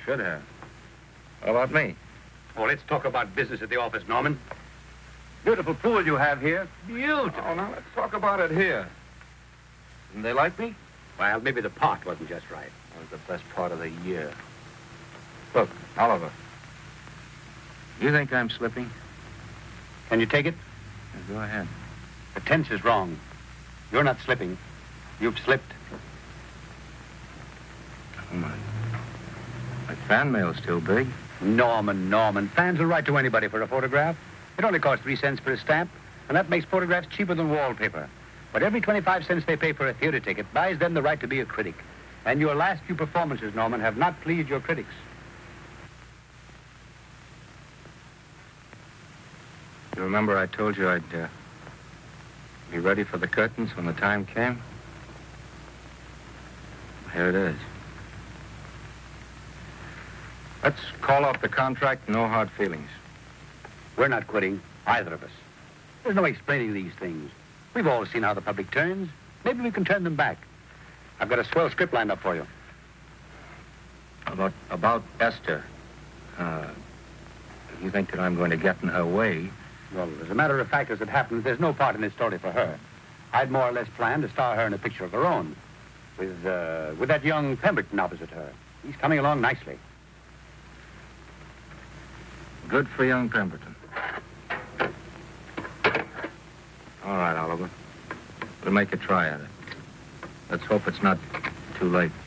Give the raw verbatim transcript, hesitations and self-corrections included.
should have. What about me? Oh, let's talk about business at the office, Norman. Beautiful pool you have here. Beautiful. Oh, now let's talk about it here. Didn't they like me? Well, maybe the pot wasn't just right. That was the best part of the year. Look, Oliver. You think I'm slipping? Can you take it? Yeah, go ahead. The tense is wrong. You're not slipping. You've slipped. Oh, my. My fan mail's still big. Norman, Norman. Fans will write to anybody for a photograph. It only costs three cents for a stamp, and that makes photographs cheaper than wallpaper. But every twenty-five cents they pay for a theater ticket buys them the right to be a critic. And your last few performances, Norman, have not pleased your critics. You remember I told you I'd uh, be ready for the curtains when the time came? Here it is. Let's call off the contract, no hard feelings. We're not quitting, either of us. There's no explaining these things. We've all seen how the public turns. Maybe we can turn them back. I've got a swell script lined up for you. About, about Esther. Uh, you think that I'm going to get in her way? Well, as a matter of fact, as it happens, there's no part in this story for her. I'd more or less planned to star her in a picture of her own. With, uh, with that young Pemberton opposite her. He's coming along nicely. Good for young Pemberton. All right, Oliver. We'll make a try at it. Let's hope it's not too late.